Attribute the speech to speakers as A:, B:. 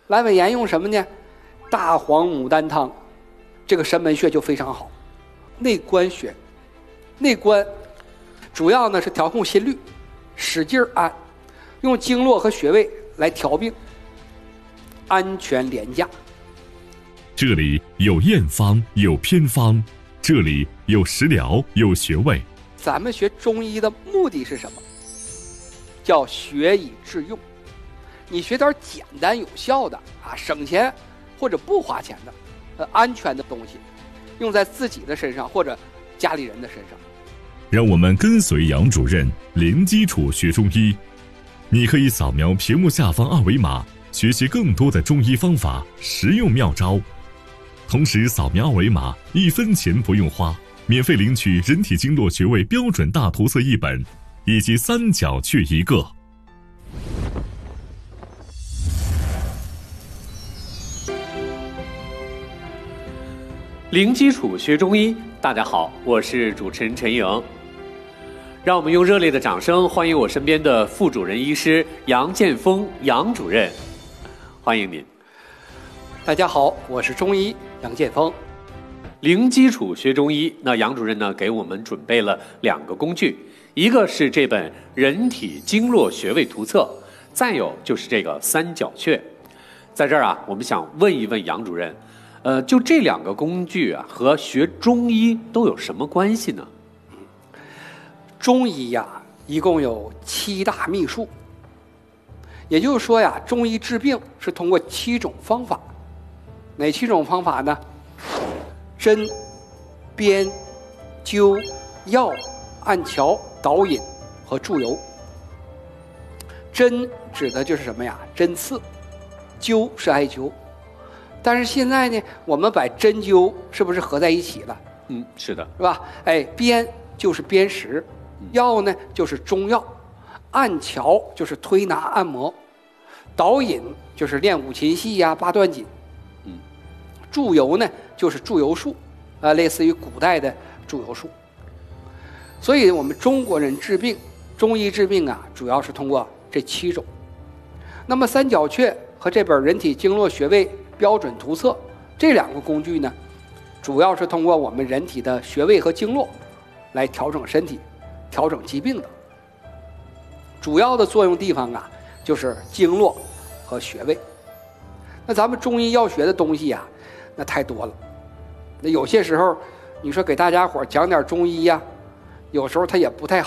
A: 阑尾炎用什么呢？大黄牡丹汤，这个神门穴就非常好。内关穴，内关主要呢是调控心率，使劲按，用经络和穴位来调病，安全廉价。
B: 这里有验方，有偏方，这里有食疗，有穴位。
A: 咱们学中医的目的是什么？叫学以致用。你学点简单有效的啊，省钱或者不花钱的安全的东西，用在自己的身上或者家里人的身上。
B: 让我们跟随杨主任零基础学中医。你可以扫描屏幕下方二维码，学习更多的中医方法、实用妙招。同时扫描二维码，1分钱不用花，免费领取人体经络穴位标准大图册1本，以及3角穴1个。
C: 零基础学中医，大家好，我是主持人陈颖。让我们用热烈的掌声欢迎我身边的副主任医师杨建峰杨主任，欢迎您。
A: 大家好，我是中医杨建峰。
C: 零基础学中医，那杨主任呢给我们准备了2个工具，一个是这本人体经络穴位图册，再有就是这个3角穴。在这儿啊，我们想问一问杨主任，就这2个工具啊，和学中医都有什么关系呢？
A: 中医呀，一共有7大秘术，也就是说呀，中医治病是通过7种方法。哪7种方法呢？针、砭、灸、药、按桥、导引和注油。针指的就是什么呀？针刺。灸是艾灸。但是现在呢，我们把针灸是不是合在一起了？
C: 是的，
A: 是吧？砭就是砭石，药呢就是中药，按桥就是推拿按摩，导引就是练五禽戏呀、八段锦，注油呢就是注油术，类似于古代的注油术。所以我们中国人治病，中医治病啊，主要是通过这7种。那么3角穴和这本人体经络穴位标准图册这2个工具呢，主要是通过我们人体的穴位和经络来调整身体、调整疾病的。主要的作用地方啊，就是经络和穴位。那咱们中医要学的东西啊，那太多了。那有些时候，你说给大家伙讲点中医呀，有时候它也不太